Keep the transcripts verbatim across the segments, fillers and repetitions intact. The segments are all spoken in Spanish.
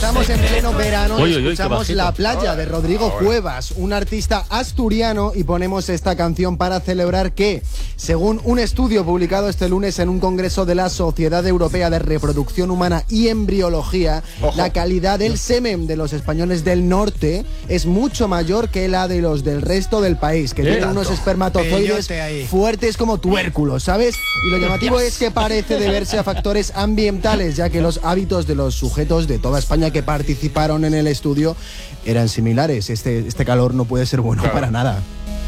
estamos en pleno verano Uy, y uy, uy, escuchamos La Playa de Rodrigo Cuevas, un artista asturiano, y ponemos esta canción para celebrar que, según un estudio publicado este lunes en un congreso de la Sociedad Europea de Reproducción Humana y Embriología, Ojo. la calidad del semen de los españoles del norte es mucho mayor que la de los del resto del país, que tienen unos espermatozoides fuertes como tubérculos, ¿sabes? Y lo llamativo es que parece deberse a factores ambientales, ya que los hábitos de los sujetos de toda España que participaron en el estudio eran similares. Este, este calor no puede ser bueno claro. para nada.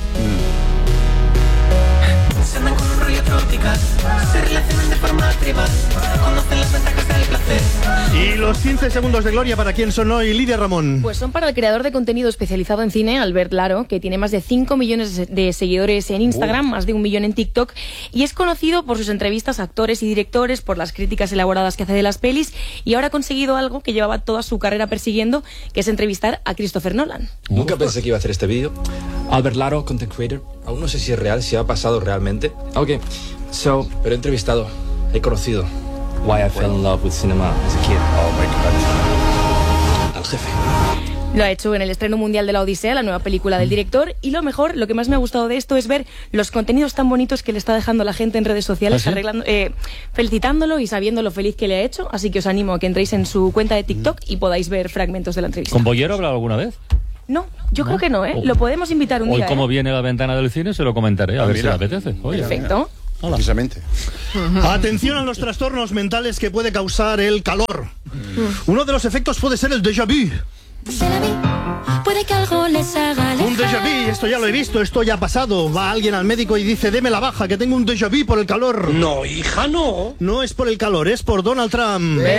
Se andan con un rollo tropical, se relacionan de forma tribal, conocen las ventajas del placer. Y los quince segundos de gloria, ¿para quién son hoy, Lidia Ramón? Pues son para el creador de contenido especializado en cine, Albert Laro, que tiene más de cinco millones de seguidores en Instagram, uh. más de un millón en TikTok, y es conocido por sus entrevistas a actores y directores, por las críticas elaboradas que hace de las pelis, y ahora ha conseguido algo que llevaba toda su carrera persiguiendo, que es entrevistar a Christopher Nolan. Nunca pensé que iba a hacer este vídeo. Albert Laro, content creator. Aún no sé si es real, si ha pasado realmente. Ok, so, pero he entrevistado, he conocido. Why I fell in love with cinema as a kid. Oh my God. Al jefe. Lo ha hecho en el estreno mundial de La Odisea, la nueva película del director, y lo mejor, lo que más me ha gustado de esto es ver los contenidos tan bonitos que le está dejando la gente en redes sociales, ¿Ah, sí? arreglando, eh, felicitándolo y sabiendo lo feliz que le ha hecho, así que os animo a que entréis en su cuenta de TikTok y podáis ver fragmentos de la entrevista. ¿Con Bollero ha hablado alguna vez? No, yo ¿No? creo que no, ¿eh? Oh. Lo podemos invitar un Hoy día. como ¿eh? viene la ventana del cine se lo comentaré, a ah, ver mira. si le apetece. Oye, Perfecto. Hola. Precisamente. Atención a los trastornos mentales que puede causar el calor. Uno de los efectos puede ser el déjà vu. Puede que algo les haga Un déjà vu, esto ya lo he visto, esto ya ha pasado. Va alguien al médico y dice, deme la baja, que tengo un déjà vu por el calor. No, hija, no. No es por el calor, es por Donald Trump.